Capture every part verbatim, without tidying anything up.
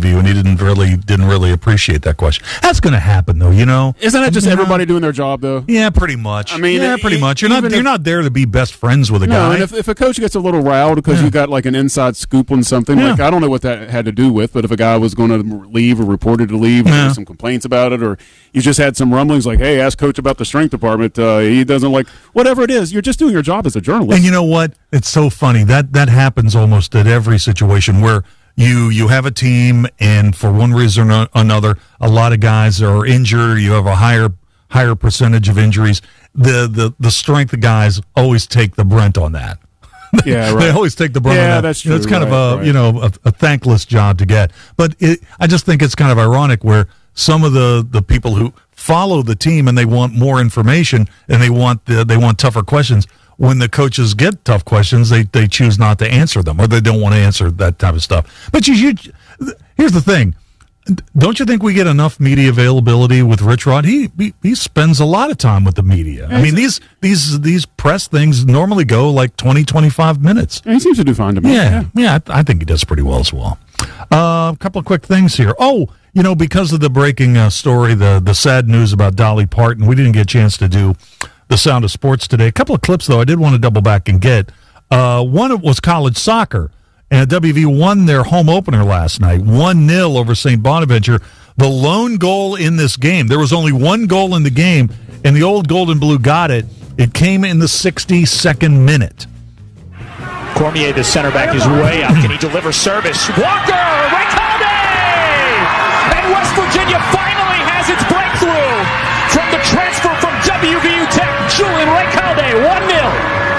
interview, and he didn't really didn't really appreciate that question. That's going to happen, though. You know, isn't that just you everybody know? doing their job, though? Yeah, pretty much. I mean, yeah, pretty it, much. You're not if, you're not there to be best friends with a no, guy. and if, if a coach gets a little riled because yeah. you got like an inside scoop on something, yeah. like I don't know what that had to do with, but if a guy was going to leave or reported to leave, or yeah. there was some complaints about it, or you just had some rumblings like, "Hey, ask coach about the strength department. Uh, he doesn't like whatever it is." You're just doing your job as a journalist. And you know what? It's so funny that that happens almost at every situation where you you have a team, and for one reason or another, a lot of guys are injured. You have a higher higher percentage of injuries. The the the strength guys always take the brunt on that. Yeah, right. They always take the brunt yeah, on that. that's true. You know, it's kind right, of a right. you know a, a thankless job to get. But it, I just think it's kind of ironic where some of the, the people who follow the team and they want more information and they want the, they want tougher questions. When the coaches get tough questions, they, they choose not to answer them, or they don't want to answer that type of stuff. But you, you here's the thing. Don't you think we get enough media availability with Rich Rod? He, he he spends a lot of time with the media. I mean, these these these press things normally go like twenty, twenty-five minutes. And he seems to do fine to me. Yeah, yeah, yeah I, I think he does pretty well as well. Uh, a couple of quick things here. Oh, you know, because of the breaking uh, story, the, the sad news about Dolly Parton, we didn't get a chance to do the Sound of Sports today. A couple of clips, though, I did want to double back and get. Uh, one was college soccer, and W V won their home opener last night, one nil over Saint Bonaventure. The lone goal in this game, there was only one goal in the game, and the old Gold and Blue got it. It came in the sixty-second minute. Cormier, the center back, is way out. Can he deliver service? Walker! Recalde! And West Virginia finally has its breakthrough from the transfer from W V U Tech, Julian Recalde, one nil.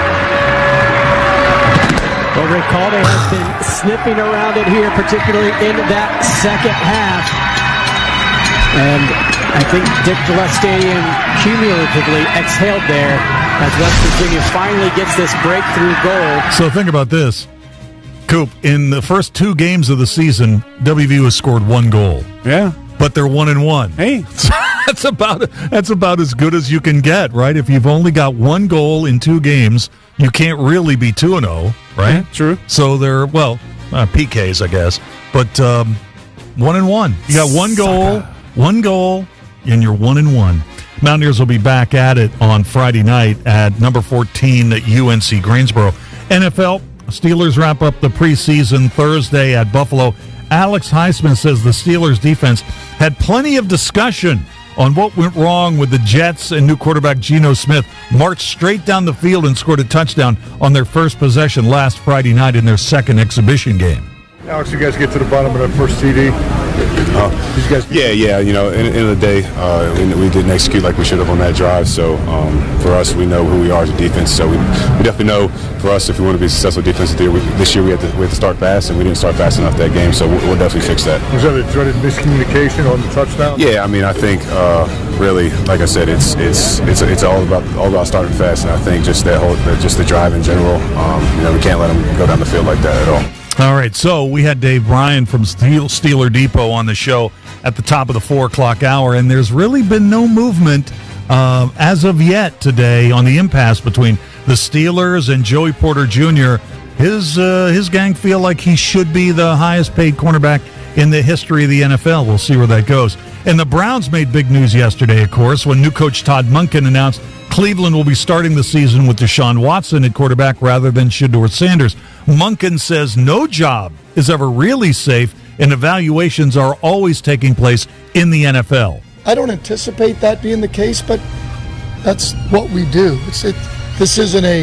Well, Recalde has been sniffing around it here, particularly in that second half. And I think Dick Gillespie cumulatively exhaled there as West Virginia finally gets this breakthrough goal. So think about this. Coop, in the first two games of the season, W V U has scored one goal. Yeah. But they're one and one. Hey. that's about that's about as good as you can get, right? If you've only got one goal in two games, you can't really be two and oh, right? Yeah, true. So they're, well, uh, P Ks, I guess. But um, one and one. You got one goal, one goal, and you're one and one. Mountaineers will be back at it on Friday night at number fourteen at U N C Greensboro. N F L, Steelers wrap up the preseason Thursday at Buffalo. Alex Highsmith says the Steelers defense had plenty of discussion on what went wrong with the Jets, and new quarterback Geno Smith marched straight down the field and scored a touchdown on their first possession last Friday night in their second exhibition game. Alex, you guys get to the bottom of that first C D. Uh, These guys yeah, yeah. You know, in the end of the day, uh, we, we didn't execute like we should have on that drive. So um, for us, we know who we are as a defense. So we, we definitely know for us, if we want to be a successful defensive year, we, this year we had, to, we had to start fast, and we didn't start fast enough that game. So we'll, we'll definitely fix that. Was that a dreaded miscommunication on the touchdown? Yeah, I mean, I think uh, really, like I said, it's it's it's it's all about all about starting fast, and I think just that whole just the drive in general. Um, you know, we can't let them go down the field like that at all. All right, so we had Dave Bryan from Steel, Steeler Depot on the show at the top of the four o'clock hour, and there's really been no movement uh, as of yet today on the impasse between the Steelers and Joey Porter Junior His uh, his gang feel like he should be the highest paid cornerback in the history of the N F L. We'll see where that goes. And the Browns made big news yesterday, of course, when new coach Todd Monken announced Cleveland will be starting the season with Deshaun Watson at quarterback rather than Shedeur Sanders. Monken says no job is ever really safe, and evaluations are always taking place in the N F L. I don't anticipate that being the case, but that's what we do. It's, it, this isn't a,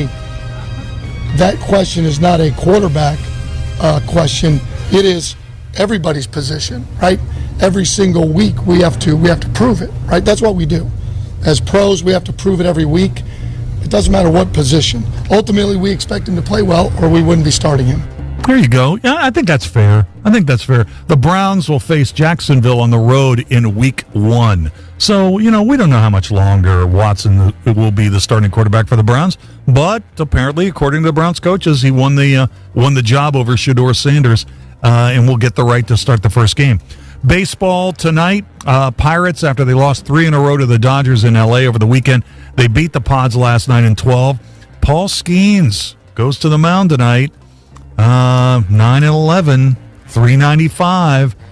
that question is not a quarterback uh, question. It is everybody's position, right? Every single week we have to we have to prove it, right? That's what we do. As pros, we have to prove it every week. It doesn't matter what position. Ultimately, we expect him to play well, or we wouldn't be starting him. There you go. Yeah, I think that's fair. I think that's fair. The Browns will face Jacksonville on the road in week one. So, you know, we don't know how much longer Watson will be the starting quarterback for the Browns. But apparently, according to the Browns coaches, he won the uh, won the job over Shedeur Sanders, uh, and will get the right to start the first game. Baseball tonight, uh, Pirates, after they lost three in a row to the Dodgers in L A over the weekend, they beat the Pods last night in twelve. Paul Skeens goes to the mound tonight, uh, nine and eleven, three ninety-five.